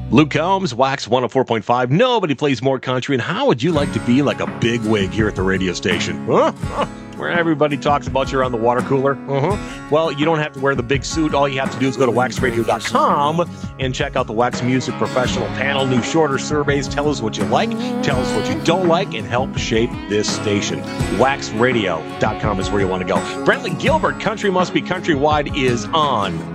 Luke Combs, Wax 104.5. Nobody plays more country. And how would you like to be like a bigwig here at the radio station? Huh? Where everybody talks about you around the water cooler. Well, you don't have to wear the big suit. All you have to do is go to waxradio.com and check out the Wax Music Professional panel. New shorter surveys. Tell us what you like, tell us what you don't like, and help shape this station. Waxradio.com is where you want to go. Brentley Gilbert, Country Must Be Countrywide, is on.